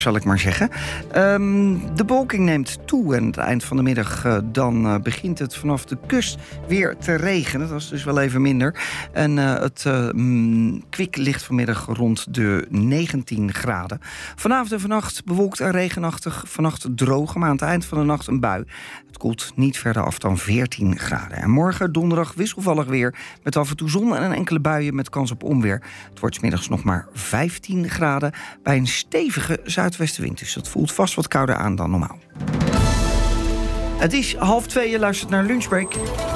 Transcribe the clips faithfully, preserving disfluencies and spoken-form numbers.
zal ik maar zeggen. Um, de bewolking neemt toe en aan het eind van de middag uh, dan uh, begint het vanaf de kust weer te regenen. Dat is dus wel even minder. En uh, het uh, mm, kwik ligt vanmiddag rond de negentien graden. Vanavond en vannacht bewolkt en regenachtig. Vannacht droog, maar aan het eind van de nacht een bui. Het koelt niet verder af dan veertien graden. En morgen donderdag wisselvallig weer met af en toe zon en een enkele buien met kans op onweer. Het wordt 's middags nog maar vijftien graden bij een stevige zuidwestenwind. Dus dat voelt vast wat kouder aan dan normaal. Het is half twee, je luistert naar Lunchbreak.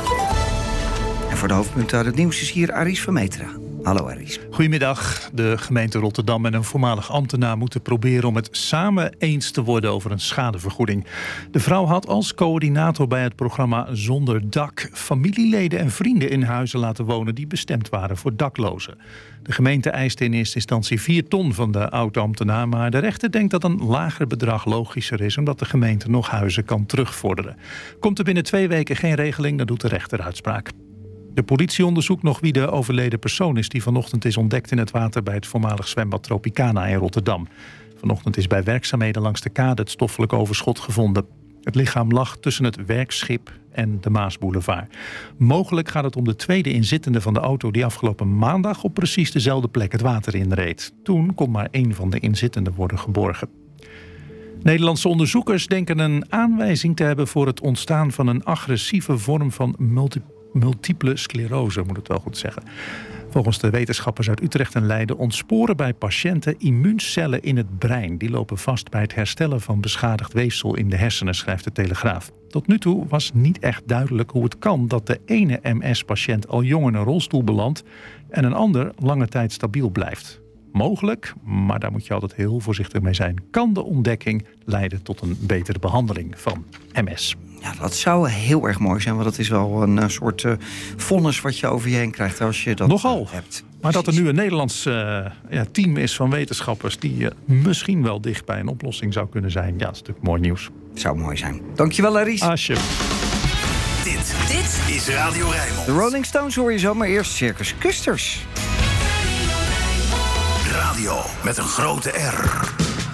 En voor de hoofdpunten uit het nieuws is hier Aris van Metera. Hallo Aris. Goedemiddag. De gemeente Rotterdam en een voormalig ambtenaar moeten proberen om het samen eens te worden over een schadevergoeding. De vrouw had als coördinator bij het programma Zonder Dak familieleden en vrienden in huizen laten wonen die bestemd waren voor daklozen. De gemeente eiste in eerste instantie vier ton van de oud-ambtenaar, maar de rechter denkt dat een lager bedrag logischer is omdat de gemeente nog huizen kan terugvorderen. Komt er binnen twee weken geen regeling, dan doet de rechter uitspraak. De politie onderzoekt nog wie de overleden persoon is die vanochtend is ontdekt in het water bij het voormalig zwembad Tropicana in Rotterdam. Vanochtend is bij werkzaamheden langs de kade het stoffelijk overschot gevonden. Het lichaam lag tussen het werkschip en de Maasboulevard. Mogelijk gaat het om de tweede inzittende van de auto die afgelopen maandag op precies dezelfde plek het water inreed. Toen kon maar één van de inzittenden worden geborgen. Nederlandse onderzoekers denken een aanwijzing te hebben voor het ontstaan van een agressieve vorm van multi- multiple sclerose, moet het wel goed zeggen. Volgens de wetenschappers uit Utrecht en Leiden ontsporen bij patiënten immuuncellen in het brein. Die lopen vast bij het herstellen van beschadigd weefsel in de hersenen, schrijft de Telegraaf. Tot nu toe was niet echt duidelijk hoe het kan dat de ene M S-patiënt al jong in een rolstoel belandt en een ander lange tijd stabiel blijft. Mogelijk, maar daar moet je altijd heel voorzichtig mee zijn, kan de ontdekking leiden tot een betere behandeling van M S. Ja, dat zou heel erg mooi zijn, want het is wel een uh, soort uh, vonnis wat je over je heen krijgt als je dat Nogal. Uh, hebt. Maar dat er nu een Nederlands uh, ja, team is van wetenschappers die uh, misschien wel dicht bij een oplossing zou kunnen zijn, ja, dat is natuurlijk mooi nieuws. Zou mooi zijn. Dankjewel, Aris. Alsjeblieft. Dit, dit is Radio Rijnmond. De Rolling Stones hoor je zo, maar eerst Circus Custers. Radio met een grote R.